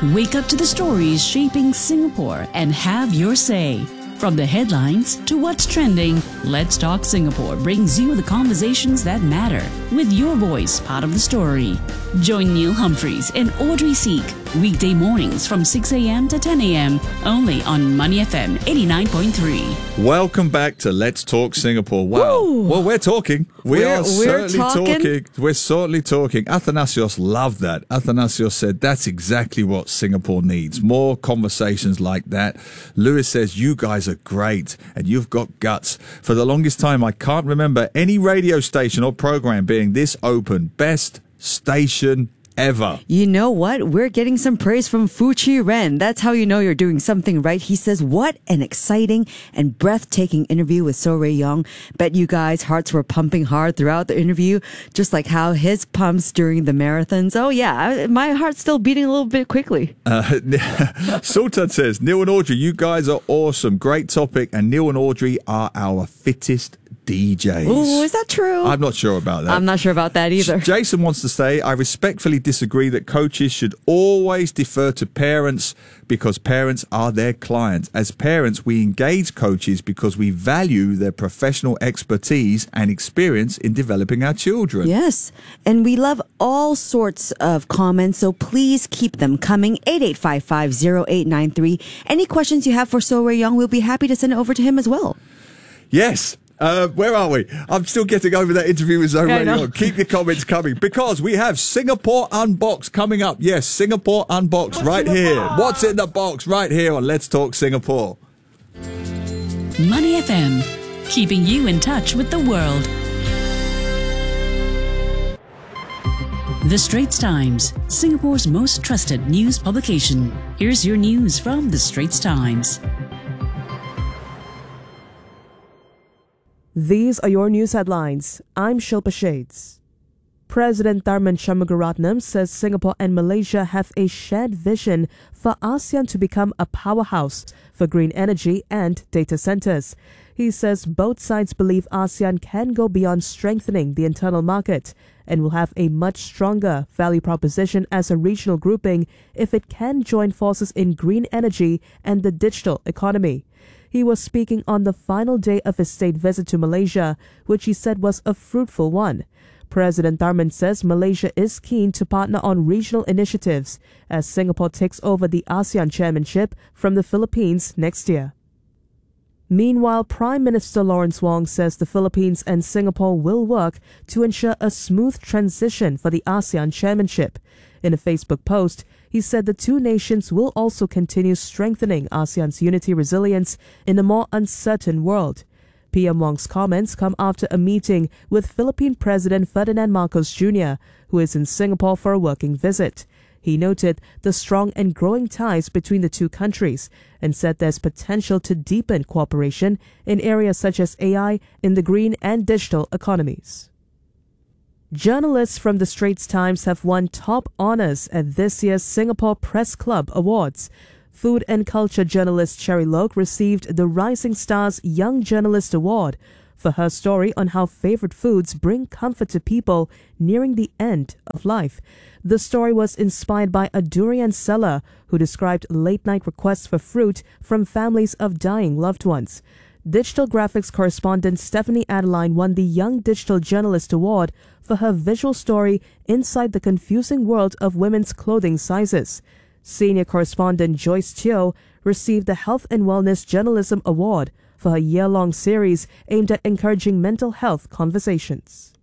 Wake up to the stories shaping Singapore and have your say. From the headlines to what's trending, Let's Talk Singapore brings you the conversations that matter with your voice part of the story. Join Neil Humphreys and Audrey Seek weekday mornings from 6 a.m. to 10 a.m. only on Money FM 89.3. Welcome back to Let's Talk Singapore. Wow. Woo. Well, we're talking. We're certainly talking. We're certainly talking. Athanasios loved that. Athanasios said that's exactly what Singapore needs. More conversations like that. Lewis says, you guys are great and you've got guts. For the longest time, I can't remember any radio station or program being this open. Best station ever. You know what? We're getting some praise from Fu Chi Ren. That's how you know you're doing something right. He says, what an exciting and breathtaking interview with So Ray Young. Bet you guys' hearts were pumping hard throughout the interview, just like how his pumps during the marathons. Oh yeah, my heart's still beating a little bit quickly. Sultan says, Neil and Audrey, you guys are awesome. Great topic. And Neil and Audrey are our fittest DJs. Oh, is that true? I'm not sure about that. I'm not sure about that either. Jason wants to say, I respectfully disagree that coaches should always defer to parents because parents are their clients. As parents, we engage coaches because we value their professional expertise and experience in developing our children. Yes, and we love all sorts of comments, so please keep them coming. 88550893. Any questions you have for So Ray Young, we'll be happy to send it over to him as well. Yes. Where are we? I'm still getting over that interview with Zoe. Keep your comments coming because we have Singapore Unboxed coming up. Yes, Singapore Unboxed right here. What's in the box right here on Let's Talk Singapore. Money FM, keeping you in touch with the world. The Straits Times, Singapore's most trusted news publication. Here's your news from The Straits Times. These are your news headlines. I'm Shilpa Shades. President Tharman Shanmugaratnam says Singapore and Malaysia have a shared vision for ASEAN to become a powerhouse for green energy and data centers. He says both sides believe ASEAN can go beyond strengthening the internal market and will have a much stronger value proposition as a regional grouping if it can join forces in green energy and the digital economy. He was speaking on the final day of his state visit to Malaysia, which he said was a fruitful one. President Tharman says Malaysia is keen to partner on regional initiatives as Singapore takes over the ASEAN chairmanship from the Philippines next year. Meanwhile, Prime Minister Lawrence Wong says the Philippines and Singapore will work to ensure a smooth transition for the ASEAN chairmanship. In a Facebook post, he said the two nations will also continue strengthening ASEAN's unity resilience in a more uncertain world. PM Wong's comments come after a meeting with Philippine President Ferdinand Marcos Jr., who is in Singapore for a working visit. He noted the strong and growing ties between the two countries and said there's potential to deepen cooperation in areas such as AI in the green and digital economies. Journalists from the Straits Times have won top honours at this year's Singapore Press Club Awards. Food and culture journalist Cherry Loke received the Rising Stars Young Journalist Award for her story on how favourite foods bring comfort to people nearing the end of life. The story was inspired by a durian seller who described late-night requests for fruit from families of dying loved ones. Digital graphics correspondent Stephanie Adeline won the Young Digital Journalist Award for her visual story Inside the Confusing World of Women's Clothing Sizes. Senior correspondent Joyce Teo received the Health and Wellness Journalism Award for her year-long series aimed at encouraging mental health conversations.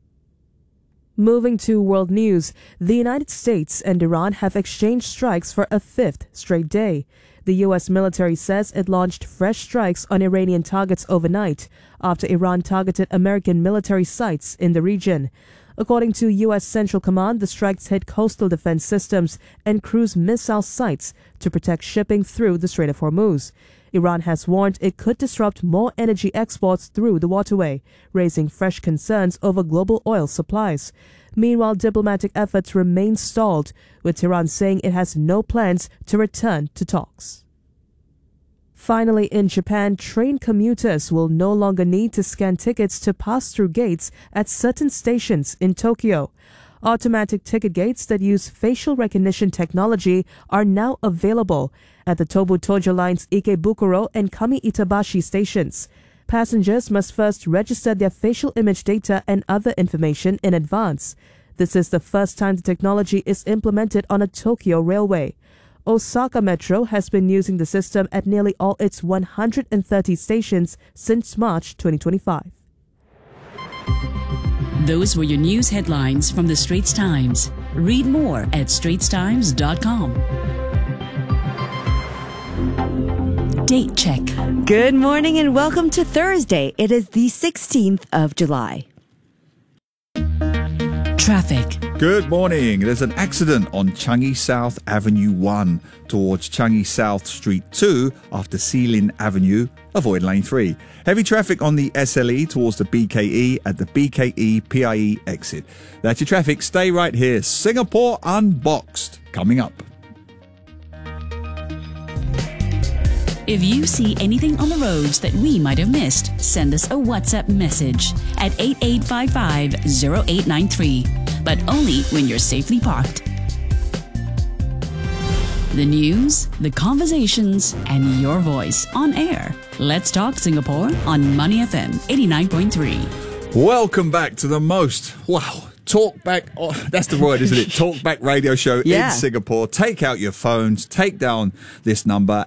Moving to world news, the United States and Iran have exchanged strikes for a fifth straight day. The U.S. military says it launched fresh strikes on Iranian targets overnight after Iran targeted American military sites in the region. According to U.S. Central Command, the strikes hit coastal defense systems and cruise missile sites to protect shipping through the Strait of Hormuz. Iran has warned it could disrupt more energy exports through the waterway, raising fresh concerns over global oil supplies. Meanwhile, diplomatic efforts remain stalled, with Tehran saying it has no plans to return to talks. Finally, in Japan, train commuters will no longer need to scan tickets to pass through gates at certain stations in Tokyo. Automatic ticket gates that use facial recognition technology are now available at the Tobu Tojo Line's Ikebukuro and Kami Itabashi stations. Passengers must first register their facial image data and other information in advance. This is the first time the technology is implemented on a Tokyo railway. Osaka Metro has been using the system at nearly all its 130 stations since March 2025. Those were your news headlines from the Straits Times. Read more at straitstimes.com. Date check. Good morning and welcome to Thursday. It is the 16th of July. Traffic. Good morning. There's an accident on Changi South Avenue 1 towards Changi South Street 2 after Sealin Avenue. Avoid lane 3. Heavy traffic on the SLE towards the BKE at the BKE PIE exit. That's your traffic. Stay right here. Singapore Unboxed coming up. If you see anything on the roads that we might have missed, send us a WhatsApp message at 8855-0893, but only when you're safely parked. The news, the conversations, and your voice on air. Let's Talk Singapore on Money FM 89.3. Welcome back to the most, talkback, that's the word, isn't it? Talkback radio show in Singapore. Take out your phones, take down this number,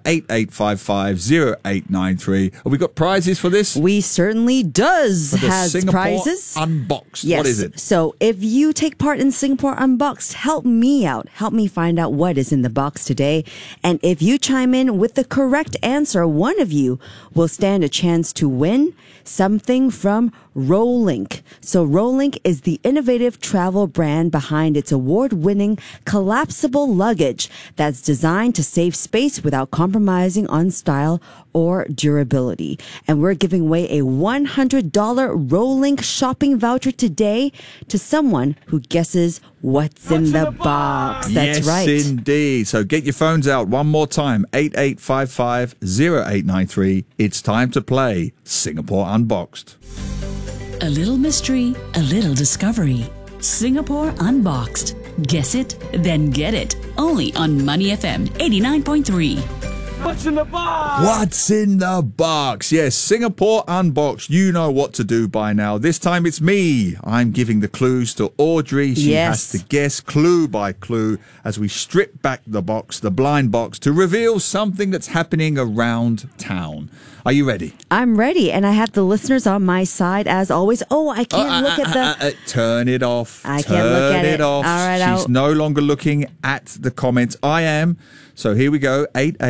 8855-0893. Have we got prizes for this? We certainly does has Singapore prizes. Unboxed. Yes. What is it? So if you take part in Singapore Unboxed, help me out. Help me find out what is in the box today. And if you chime in with the correct answer, one of you will stand a chance to win something from Rolink. So Rolink is the innovative travel brand behind its award-winning collapsible luggage that's designed to save space without compromising on style or durability. And we're giving away a $100 Rolink shopping voucher today to someone who guesses what's in the box. That's right. Yes, indeed. So get your phones out one more time, 8855-0893. It's time to play Singapore Unboxed. A little mystery, a little discovery. Singapore Unboxed. Guess it, then get it. Only on Money FM 89.3. What's in the box? What's in the box? Yes, Singapore Unboxed. You know what to do by now. This time it's me. I'm giving the clues to Audrey. She has to guess clue by clue as we strip back the box, the blind box, to reveal something that's happening around town. Are you ready? I'm ready, and I have the listeners on my side as always. Oh, I can't look at the... Turn it off. I can't look at it. Off. All right, She's no longer looking at the comments. I am. So here we go.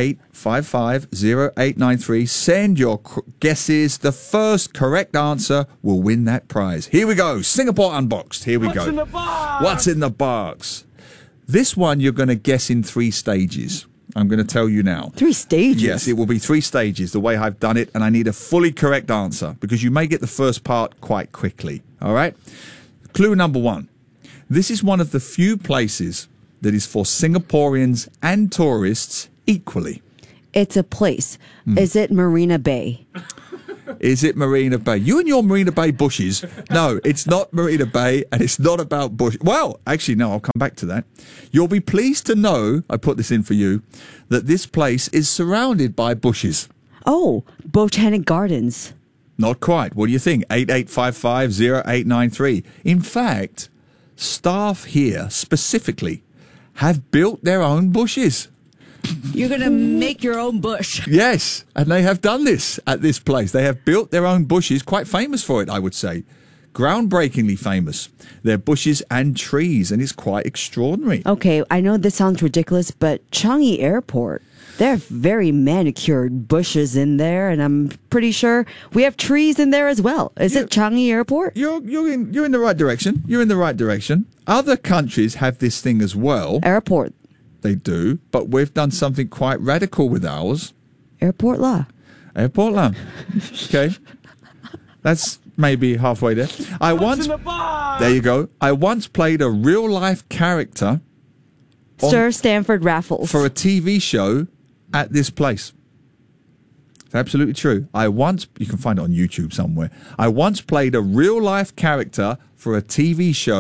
8855-0893. Send your guesses. The first correct answer will win that prize. Here we go. Singapore Unboxed. Here we go. What's in the box? What's in the box? This one you're going to guess in 3 stages. I'm going to tell you now. 3 stages? Yes, it will be 3 stages, the way I've done it, and I need a fully correct answer because you may get the first part quite quickly. All right? Clue number 1. This is one of the few places that is for Singaporeans and tourists equally. It's a place. Is it Marina Bay? Is it Marina Bay? You and your Marina Bay bushes. No, it's not Marina Bay, and it's not about bush. Well, actually, no, I'll come back to that. You'll be pleased to know, I put this in for you, that this place is surrounded by bushes. Oh, Botanic Gardens. Not quite. What do you think? 8855-0893. In fact, staff here specifically have built their own bushes. You're going to make your own bush. Yes, and they have done this at this place. They have built their own bushes, quite famous for it, I would say. Groundbreakingly famous. They're bushes and trees, and it's quite extraordinary. Okay, I know this sounds ridiculous, but Changi Airport, there are very manicured bushes in there, and I'm pretty sure we have trees in there as well. Is it Changi Airport? You're in the right direction. You're in the right direction. Other countries have this thing as well. Airport. They do, but we've done something quite radical with ours. Airport law. Airport law. Okay. That's maybe halfway there. There you go. I once played a real life character Sir Stanford Raffles. for a TV show at this place. It's absolutely true. You can find it on YouTube somewhere. I once played a real life character for a TV show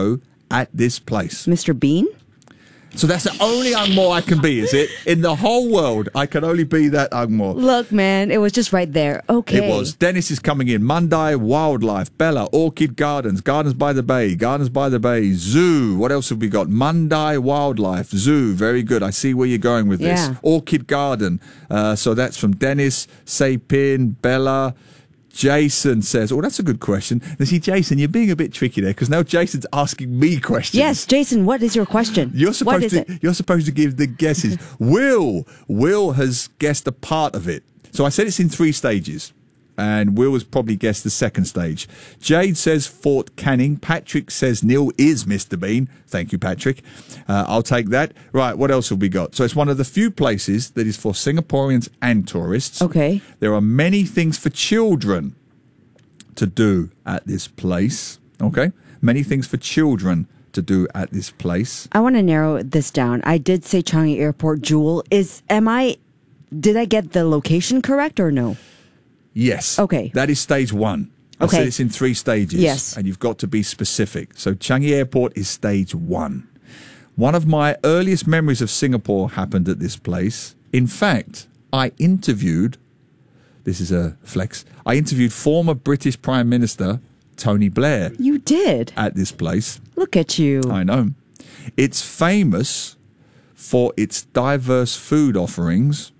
at this place. Mr. Bean? So that's the only Ang Mo I can be, is it? In the whole world, I can only be that Ang Mo. Look, man, it was just right there. Okay. It was. Dennis is coming in. Mandai Wildlife, Bella, Orchid Gardens, Gardens by the Bay, Zoo. What else have we got? Mandai Wildlife, Zoo. Very good. I see where you're going with this. Yeah. Orchid Garden. So that's from Dennis, Sapin, Bella. Jason says, oh, that's a good question. Now, see, Jason, you're being a bit tricky there because now Jason's asking me questions. Yes, Jason, what is your question? You're What supposed is to. it? You're supposed to give the guesses. Will has guessed a part of it. So I said it's in 3 stages, and Will has probably guessed the second stage. Jade says Fort Canning. Patrick says Neil is Mr. Bean. Thank you, Patrick. I'll take that. Right, what else have we got? So it's one of the few places that is for Singaporeans and tourists. Okay. There are many things for children to do at this place. Okay, many things for children to do at this place. I want to narrow this down. I did say Changi Airport, Jewel. Did I get the location correct or no? Yes. Okay. That is stage 1. I Okay. said it's in 3 stages. Yes. And you've got to be specific. So Changi Airport is stage 1. One of my earliest memories of Singapore happened at this place. In fact, I interviewed, this is a flex, I interviewed former British Prime Minister Tony Blair You did. at this place. Look at you. I know. It's famous for its diverse food offerings.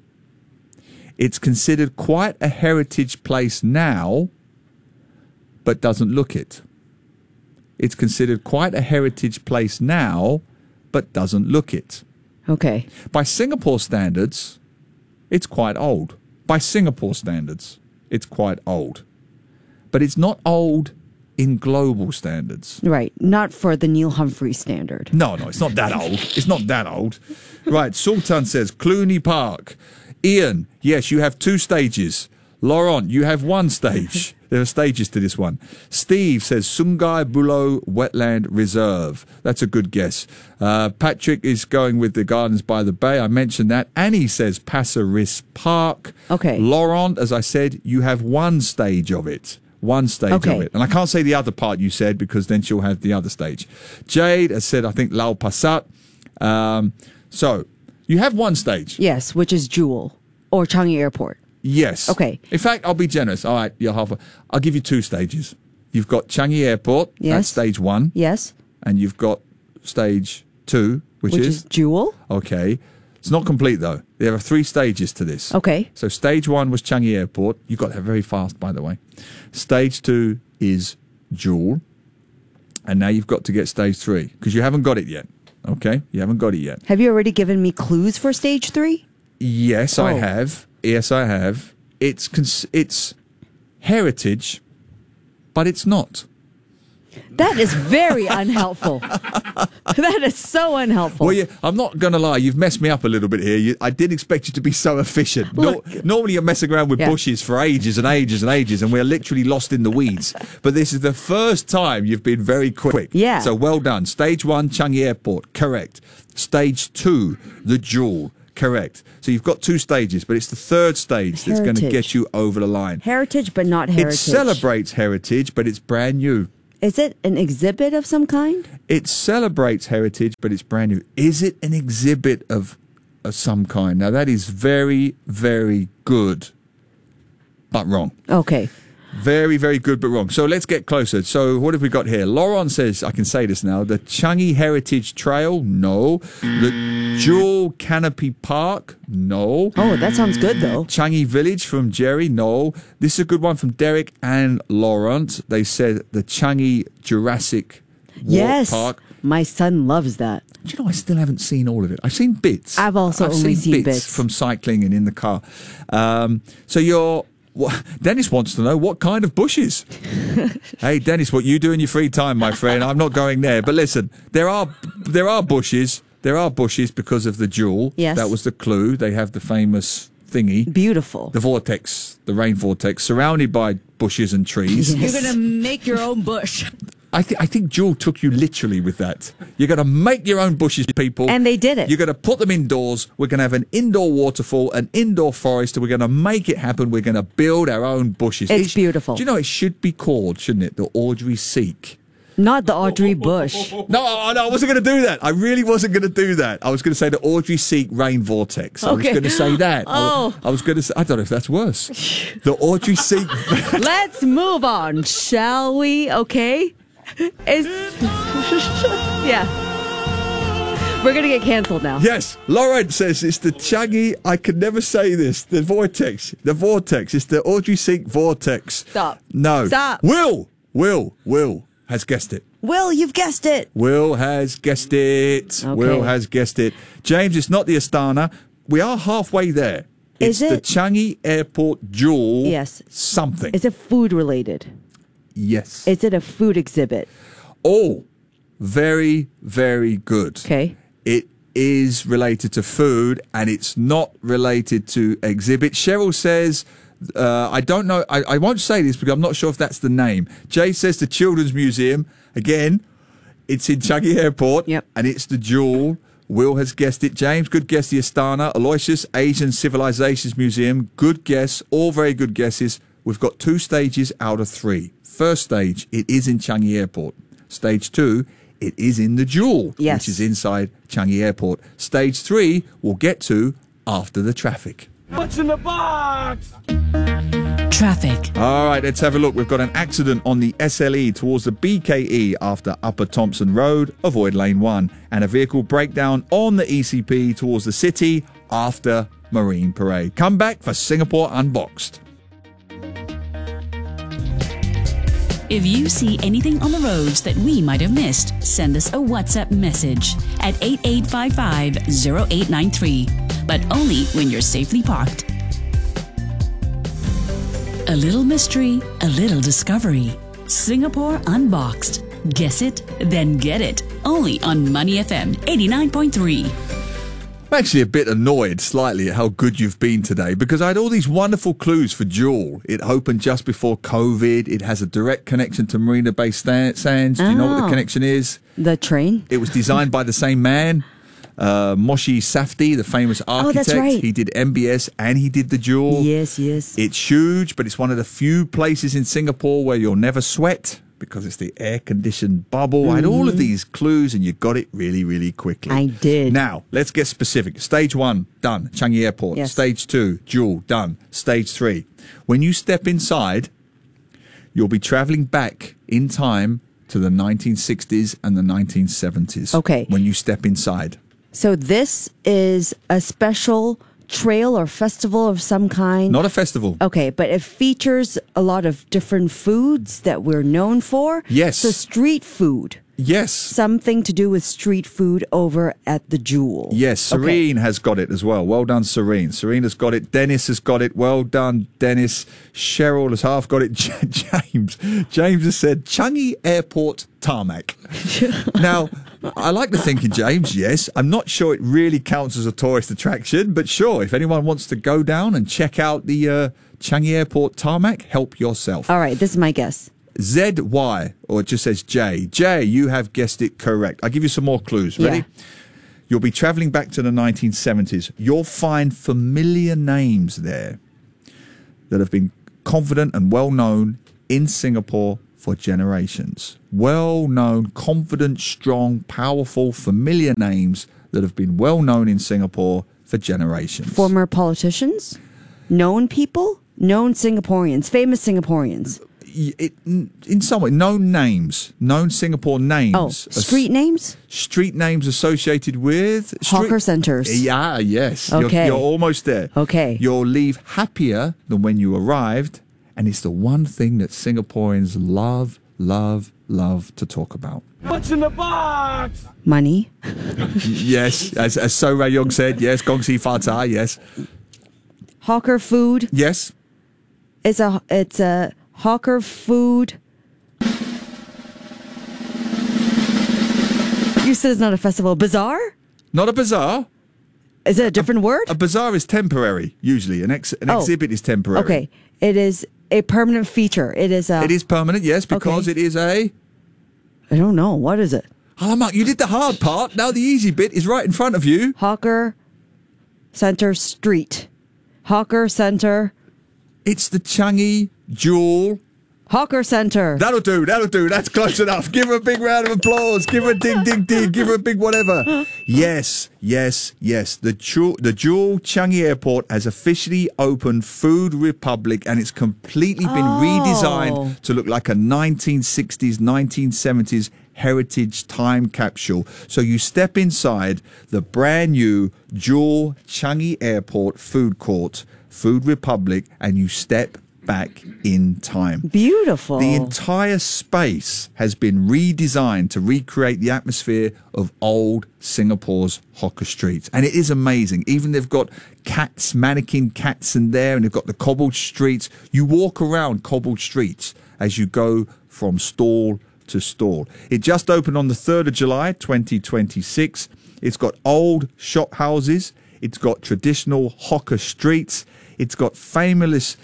It's considered quite a heritage place now, but doesn't look it. It's considered quite a heritage place now, but doesn't look it. Okay. By Singapore standards, it's quite old. By Singapore standards, it's quite old. But it's not old in global standards. Right. Not for the Neil Humphrey standard. No, it's not that old. It's not that old. Right, Sultan says Cluny Park. Ian, yes, you have 2 stages. Laurent, you have 1 stage. There are stages to this one. Steve says Sungai Buloh Wetland Reserve. That's a good guess. Patrick is going with the Gardens by the Bay. I mentioned that. Annie says Pasir Ris Park. Okay. Laurent, as I said, you have 1 stage of it. 1 stage Okay. of it. And I can't say the other part you said because then she'll have the other stage. Jade has said, I think, Lau Pasat. So you have 1 stage. Yes, which is Jewel or Changi Airport. Yes. Okay. In fact, I'll be generous. All right, you're half. I'll give you 2 stages. You've got Changi Airport. Yes. That's stage 1. Yes. And you've got stage 2, which is Jewel. okay. It's not complete though. There are 3 stages to this. Okay. So stage 1 was Changi Airport. You got that very fast, by the way. Stage 2 is Jewel, and now you've got to get stage 3 because you haven't got it yet. Okay, you haven't got it yet. Have you already given me clues for stage 3? Yes, I Oh. have. Yes, I have. It's heritage, but it's not. That is very unhelpful. That is so unhelpful. Well, I'm not going to lie. You've messed me up a little bit here. I did expect you to be so efficient. Look. Normally you're messing around with Yeah. bushes for ages and ages and ages, and we're literally lost in the weeds. But this is the first time you've been very quick. Yeah. So well done. Stage 1, Changi Airport. Correct. Stage 2, the Jewel. Correct. So you've got 2 stages, but it's the 3rd stage that's going to Heritage. get you over the line. Heritage, but not heritage. It celebrates heritage, but it's brand new. Is it an exhibit of some kind? It celebrates heritage, but it's brand new. Is it an exhibit of some kind? Now, that is very, very good, but wrong. Okay. Very, very good, but wrong. So let's get closer. So what have we got here? Laurent says, I can say this now, the Changi Heritage Trail, no. The Jewel Canopy Park, no. Oh, that sounds good though. Changi Village from Jerry, no. This is a good one from Derek and Laurent. They said the Changi Jurassic Yes. Park. My son loves that. Do you know, I still haven't seen all of it. I've seen bits. I've also only seen bits. from cycling and in the car. Dennis wants to know what kind of bushes. Hey, Dennis, what you do in your free time, my friend? I'm not going there. But listen, there are bushes. There are bushes because of the Jewel. Yes. That was the clue. They have the famous thingy. Beautiful. The vortex, the rain vortex, surrounded by bushes and trees. Yes. You're going to make your own bush. I think Jewel took you literally with that. You're going to make your own bushes, people. And they did it. You're going to put them indoors. We're going to have an indoor waterfall, an indoor forest. We're going to make it happen. We're going to build our own bushes. It's beautiful. Do you know, it should be called, shouldn't it, the Audrey Seek Not the Audrey Bush. No, I wasn't going to do that. I really wasn't going to do that. I was going to say the Audrey Seek Rain Vortex. I was Okay. going to say that. Oh. I was going to say, I don't know if that's worse. The Audrey Seek. Let's move on, shall we? Okay? Yeah. We're going to get canceled now. Yes, Lauren says it's the Changi. I can never say this. The vortex. The vortex. It's the Audrey Seek Vortex. Stop. No. Stop. Will has guessed it. Will, you've guessed it. Will has guessed it. Okay. Will has guessed it. James, it's not the Astana. We are halfway there. Is it's the it? Changi Airport Jewel. Yes. Something. Is it food related? Yes. Is it a food exhibit? Oh, very, very good. Okay. It is related to food and it's not related to exhibit. Cheryl says, I don't know. I won't say this because I'm not sure if that's the name. Jay says the Children's Museum. Again, it's in Changi Airport. Yep. And it's the Jewel. Will has guessed it. James, good guess. The Astana. Aloysius, Asian Civilizations Museum. Good guess. All very good guesses. We've got 2 stages out of 3. First stage, it is in Changi Airport. Stage 2, it is in the Jewel, Yes. which is inside Changi Airport. Stage 3, we'll get to after the traffic. What's in the box? Traffic. All right, let's have a look. We've got an accident on the SLE towards the BKE after Upper Thompson Road. Avoid lane 1. And a vehicle breakdown on the ECP towards the city after Marine Parade. Come back for Singapore Unboxed. If you see anything on the roads that we might have missed, send us a WhatsApp message at 8855-0893. But only when you're safely parked. A little mystery, a little discovery. Singapore Unboxed. Guess it, then get it. Only on Money FM 89.3. I'm actually a bit annoyed slightly at how good you've been today because I had all these wonderful clues for Jewel. It opened just before COVID. It has a direct connection to Marina Bay Sands. Do you know what the Oh. connection is? The train? It was designed by the same man, Moshe Safdie, the famous architect. that's right. He did MBS and he did the Jewel. Yes. It's huge, but it's one of the few places in Singapore where you'll never sweat because it's the air-conditioned bubble. I had all of these clues and you got it really, really quickly. I did. Now, let's get specific. Stage 1, done. Changi Airport. Yes. Stage 2, Jewel, done. Stage 3. When you step inside, you'll be travelling back in time to the 1960s and the 1970s. Okay. When you step inside. So this is a special trail or festival of some kind? Not a festival. Okay, but it features a lot of different foods that we're known for? Yes. So street food. Yes. Something to do with street food over at the Jewel. Yes, Serene has got it as well. Well done, Serene. Serene has got it. Dennis has got it. Well done, Dennis. Cheryl has half got it. James has said Changi Airport tarmac. Now, I like the thinking, James, yes. I'm not sure it really counts as a tourist attraction, but sure, if anyone wants to go down and check out the Changi Airport tarmac, help yourself. All right, this is my guess. ZY, or it just says J. J, you have guessed it correct. I'll give you some more clues. Ready? Yeah. You'll be travelling back to the 1970s. You'll find familiar names there that have been confident and well known in Singapore for generations. Well known, confident, strong, powerful, familiar names that have been well known in Singapore for generations. Former politicians? Known people? Known Singaporeans? Famous Singaporeans? In some way, known names, known Singapore names. Oh, street names? Street names associated with Hawker centers. Yeah, yes. Okay. You're almost there. Okay. You'll leave happier than when you arrived, and it's the one thing that Singaporeans love to talk about. What's in the box? Money? Yes, as So Ray Young said, yes, Gong Si Fa Ta, yes. Hawker food? Yes. It's a hawker food. You said it's not a festival. Bazaar? Not a bazaar. Is it a different word? A bazaar is temporary, usually. An exhibit is temporary. Okay. It is a permanent feature. It is a... It is permanent, yes, because Okay. it is a... I don't know. What is it? Alamak, you did the hard part. Now the easy bit is right in front of you. Hawker Center Street. Hawker Center. It's the Changi Jewel Hawker Center. That'll do. That's close enough. Give her a big round of applause. Give her a ding, ding, ding. Give her a big whatever. Yes. The Jewel Changi Airport has officially opened Food Republic, and it's completely been redesigned to look like a 1960s, 1970s heritage time capsule. So you step inside the brand new Jewel Changi Airport food court, Food Republic, and you step back in time. Beautiful. The entire space has been redesigned to recreate the atmosphere of old Singapore's hawker streets. And it is amazing. Even they've got cats, mannequin cats in there, and they've got the cobbled streets. You walk around cobbled streets as you go from stall to stall. It just opened on the 3rd of July, 2026. It's got old shop houses. It's got traditional hawker streets. It's got famous,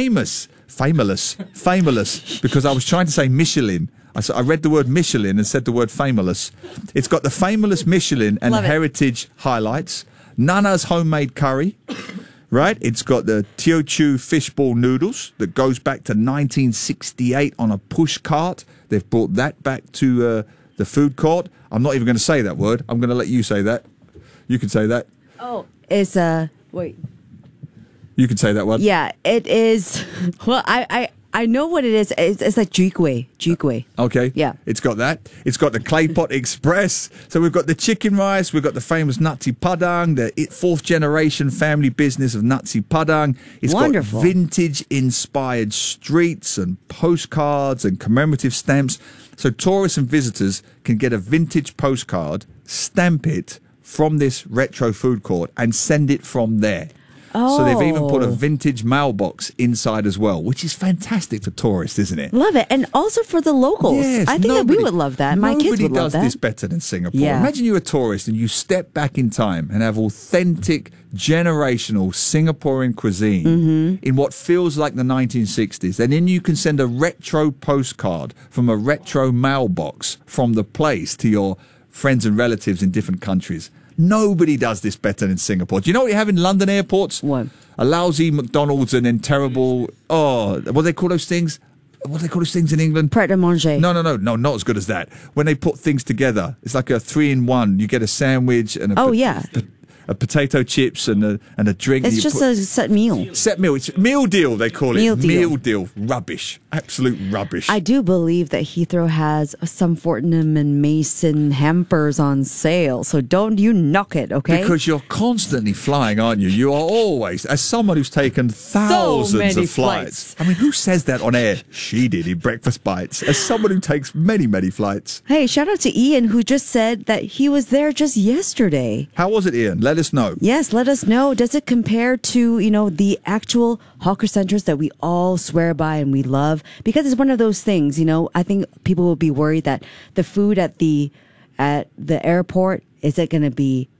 because I was trying to say Michelin. I read the word Michelin and said the word famous. It's got the famous Michelin and heritage highlights. Nana's homemade curry, right? It's got the Teochew fishball noodles that goes back to 1968 on a push cart. They've brought that back to the food court. I'm not even going to say that word. I'm going to let you say that. You can say that. Oh, it's wait. You can say that one. Yeah, it is. Well, I know what it is. It's like Jigwe. Okay. Yeah. It's got that. It's got the Clay Pot Express. So we've got the chicken rice. We've got the famous Nasi Padang, the 4th generation family business of Nasi Padang. It's Wonderful. got vintage inspired streets and postcards and commemorative stamps. So tourists and visitors can get a vintage postcard, stamp it from this retro food court and send it from there. So they've even put a vintage mailbox inside as well, which is fantastic for tourists, isn't it? Love it. And also for the locals. Yes, I think that we would love that. My kids would love that. Nobody does this better than Singapore. Yeah. Imagine you're a tourist and you step back in time and have authentic, generational Singaporean cuisine in what feels like the 1960s. And then you can send a retro postcard from a retro mailbox from the place to your friends and relatives in different countries. Nobody does this better than Singapore. Do you know what you have in London airports? What? A lousy McDonald's and then terrible, what do they call those things? What do they call those things in England? Pret a manger. No, not as good as that. When they put things together, it's like a 3-in-1. You get a sandwich and a potato chips and a drink. It's just a set meal. Set meal. It's meal deal, they call it. Meal deal. Rubbish. Absolute rubbish. I do believe that Heathrow has some Fortnum and Mason hampers on sale. So don't you knock it, okay? Because you're constantly flying, aren't you? You are always, as someone who's taken thousands many of flights. I mean, who says that on air? She did in Breakfast Bites. As someone who takes many, many flights. Hey, shout out to Ian who just said that he was there just yesterday. How was it, Ian? Let us know. Yes, let us know. Does it compare to, the actual hawker centers that we all swear by and we love? Because it's one of those things, I think people will be worried that the food at the airport, is it going to be,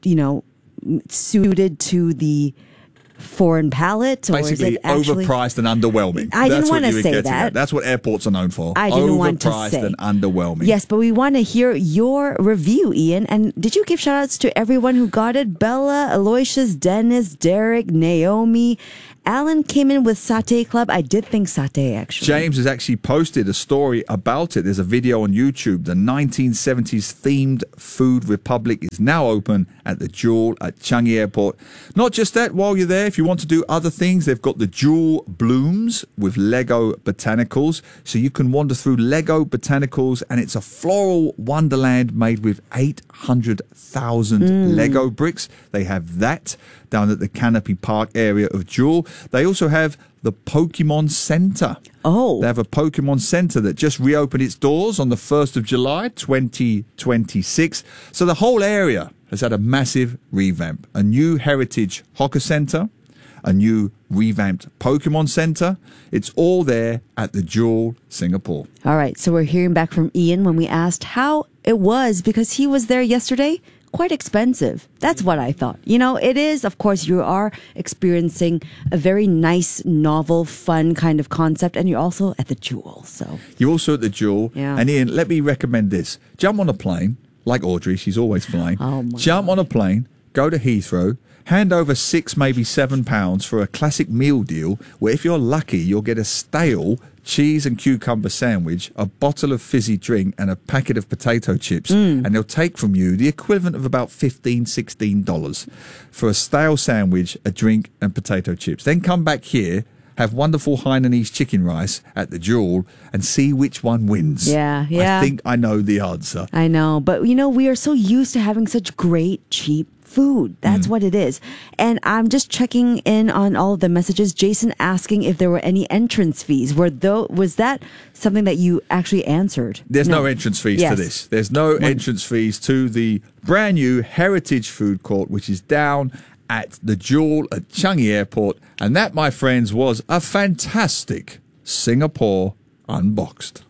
suited to the foreign palate? Or Basically, is it actually overpriced and underwhelming. I didn't want to say getting that. at. That's what airports are known for. I didn't want to say. Overpriced and underwhelming. Yes, but we want to hear your review, Ian. And did you give shout outs to everyone who got it? Bella, Aloysius, Dennis, Derek, Naomi. Alan came in with Satay Club. I did think satay, actually. James has actually posted a story about it. There's a video on YouTube. The 1970s themed Food Republic is now open at the Jewel at Changi Airport. Not just that, while you're there, if you want to do other things, they've got the Jewel Blooms with Lego Botanicals. So you can wander through Lego Botanicals, and it's a floral wonderland made with 800,000 Lego bricks. They have that down at the Canopy Park area of Jewel. They also have the Pokemon Center. Oh. They have a Pokemon Center that just reopened its doors on the 1st of July, 2026. So the whole area has had a massive revamp. A new heritage hawker center, a new revamped Pokemon Center. It's all there at the Jewel, Singapore. All right, so we're hearing back from Ian when we asked how it was because he was there yesterday. Quite expensive. That's what I thought. It is, of course, you are experiencing a very nice, novel, fun kind of concept, and you're also at the Jewel. So you're also at the Jewel. Yeah. And Ian, let me recommend this. Jump on a plane, like Audrey, she's always flying. Oh my Jump on a plane, go to Heathrow, hand over £6, maybe £7 for a classic meal deal where if you're lucky, you'll get a stale cheese and cucumber sandwich, a bottle of fizzy drink, and a packet of potato chips. And they'll take from you the equivalent of about $16 for a stale sandwich, a drink, and potato chips. Then come back here, have wonderful Hainanese chicken rice at the Jewel, and see which one wins. Yeah. I think I know the answer. I know, but we are so used to having such great, cheap food. That's what it is. And I'm just checking in on all of the messages. Jason asking if there were any entrance fees. Was that something that you actually answered? There's no entrance fees Yes. to this. There's no entrance fees to the brand new Heritage Food Court, which is down at the Jewel at Changi Airport. And that, my friends, was a fantastic Singapore Unboxed.